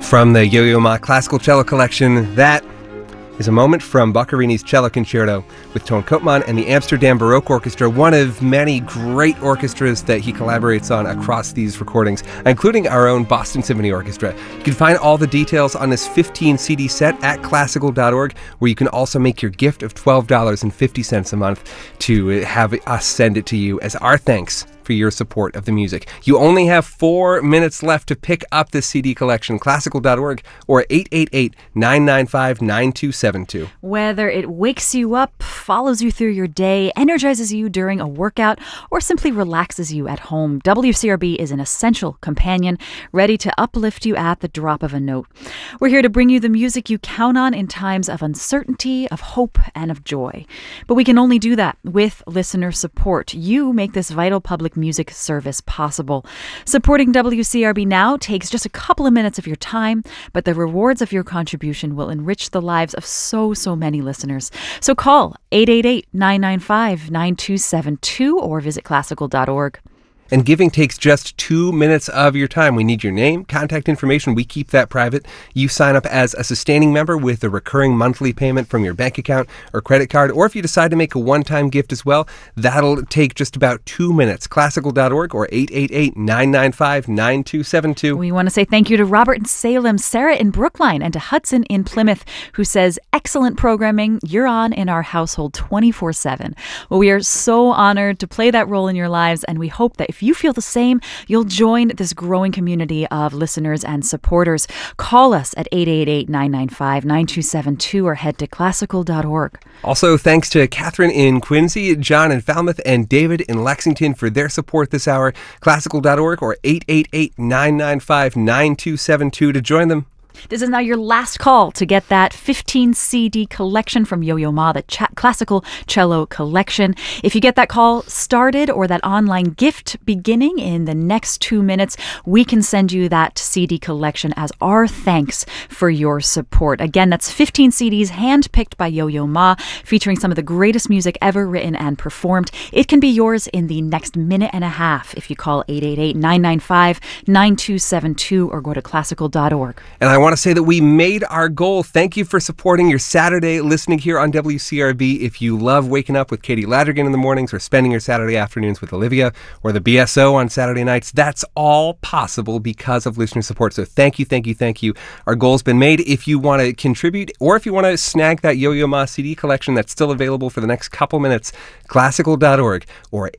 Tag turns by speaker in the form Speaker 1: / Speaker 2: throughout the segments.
Speaker 1: From the Yo-Yo Ma Classical Cello Collection, that is a moment from Boccherini's Cello Concerto with Toon Koopman and the Amsterdam Baroque Orchestra, one of many great orchestras that he collaborates on across these recordings, including our own Boston Symphony Orchestra. You can find all the details on this 15 CD set at classical.org, where you can also make your gift of $12.50 a month to have us send it to you as our thanks for your support of the music. You only have 4 minutes left to pick up this CD collection, classical.org or 888-995-9272.
Speaker 2: Whether it wakes you up, follows you through your day, energizes you during a workout, or simply relaxes you at home, WCRB is an essential companion, ready to uplift you at the drop of a note. We're here to bring you the music you count on in times of uncertainty, of hope, and of joy. But we can only do that with listener support. You make this vital public music service possible. Supporting WCRB now takes just a couple of minutes of your time, but the rewards of your contribution will enrich the lives of so many listeners. So call 888-995-9272 or visit classical.org.
Speaker 1: And giving takes just 2 minutes of your time. We need your name, contact information. We keep that private. You sign up as a sustaining member with a recurring monthly payment from your bank account or credit card. Or if you decide to make a one-time gift as well, that'll take just about 2 minutes. Classical.org or 888-995-9272.
Speaker 2: We want to say thank you to Robert in Salem, Sarah in Brookline, and to Hudson in Plymouth, who says, excellent programming. You're on in our household 24/7. Well, we are so honored to play that role in your lives, and we hope that if you feel the same, you'll join this growing community of listeners and supporters. Call us at 888-995-9272 or head to classical.org.
Speaker 1: Also, thanks to Catherine in Quincy, John in Falmouth, and David in Lexington for their support this hour. Classical.org or 888-995-9272 to join them.
Speaker 2: This is now your last call to get that 15 CD collection from Yo-Yo Ma, the Classical Cello Collection. If you get that call started or that online gift beginning in the next 2 minutes, we can send you that CD collection as our thanks for your support. Again, that's 15 CDs handpicked by Yo-Yo Ma, featuring some of the greatest music ever written and performed. It can be yours in the next minute and a half if you call 888-995-9272 or go to classical.org.
Speaker 1: And I want to say that we made our goal. Thank you for supporting your Saturday listening here on WCRB. If you love waking up with Katie Ladrigan in the mornings or spending your Saturday afternoons with Olivia or the BSO on Saturday nights, that's all possible because of listener support. So thank you. Our goal's been made. If you want to contribute or if you want to snag that Yo-Yo Ma CD collection that's still available for the next couple minutes, classical.org or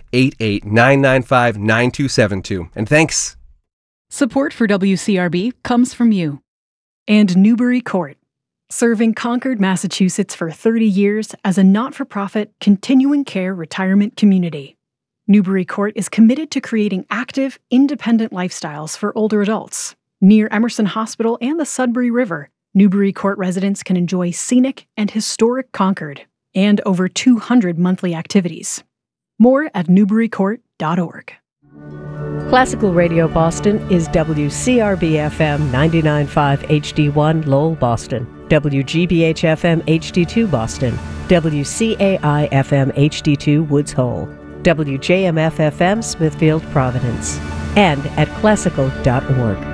Speaker 1: 888-995-9272. And thanks.
Speaker 3: Support for WCRB comes from you and Newbury Court, serving Concord, Massachusetts for 30 years as a not-for-profit continuing care retirement community. Newbury Court is committed to creating active, independent lifestyles for older adults. Near Emerson Hospital and the Sudbury River, Newbury Court residents can enjoy scenic and historic Concord and over 200 monthly activities. More at newburycourt.org.
Speaker 4: Classical Radio Boston is WCRB-FM 99.5 HD1 Lowell, Boston, WGBH-FM HD2 Boston, WCAI-FM HD2 Woods Hole, WJMF-FM Smithfield, Providence, and at classical.org.